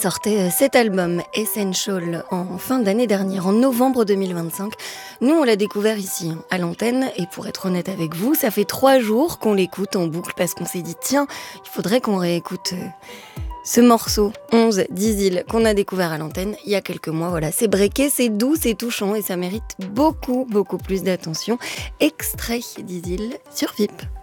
Sortait cet album Essential en fin d'année dernière, en novembre 2025. Nous, on l'a découvert ici, à l'antenne, et pour être honnête avec vous, ça fait 3 jours qu'on l'écoute en boucle parce qu'on s'est dit, tiens, il faudrait qu'on réécoute ce morceau 11 d'Isil qu'on a découvert à l'antenne il y a quelques mois. Voilà, c'est breaké, c'est doux, c'est touchant et ça mérite beaucoup plus d'attention. Extrait d'Isil sur VIP.